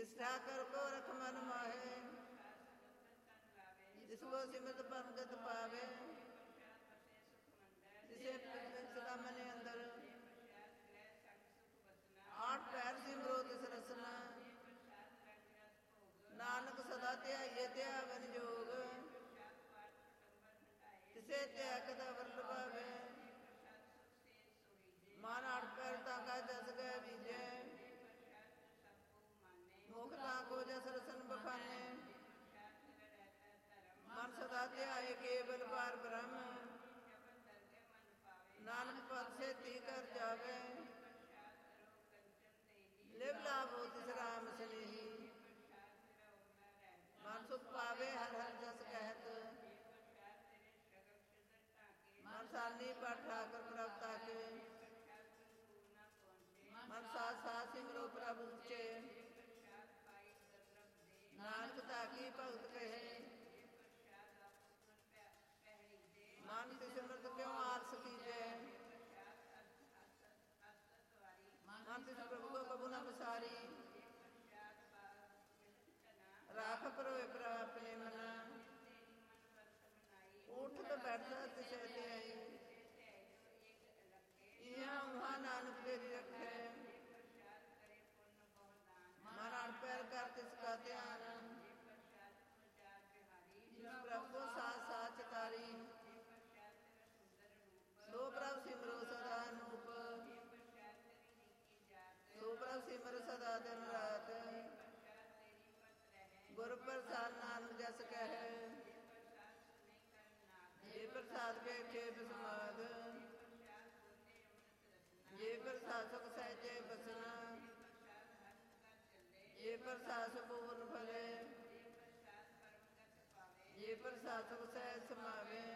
ठाकर को रख मन माहे, जिसको सिमरत परमगत पावे, जिसे सदा मन अंदर आठ पैर सिमरो तिस रसना, नानक सदा ध्याइए ध्यावन जोग, तिसे त्याग कदा वरल पावे। मन आठ पैर ताका जस गए बीजे, मुख ताको जस रसन बखाने, मन सदा ध्याए केवल पार ब्रह्म, नानक पद से ती कर जावे, लिव लाभ हो तिस राम स्नेही, मन सुख पावे हर हर जस कहत, मन सानी पर ठाकर प्रभ ताके, मन साथ साथ सिमरो प्रभु उचे, नानक ताकी भगत कहे, मन सिमरत क्यों आलस कीजे, मन तिस प्रभु को कबू न बसारी, राख परोए प्रभ अपने मना, उठत बैठत तिसे ध्याई, यहाँ वहाँ नानक तेरी रखे, मन अड़ पैर कर तिसका ध्यान, प्रभु को साथ साथ चितारी, सो प्रभु सिमरो सदा अनूप, सो प्रभु सिमर सदा दिन रात, गुर प्रसाद नानक जस कहे, ये प्रसाद बैठे बिस्माद, ये प्रसाद सुख सहजे बसना, ये प्रसाद पूर्ण फले, ये प्रसाद सुख सहज समावे,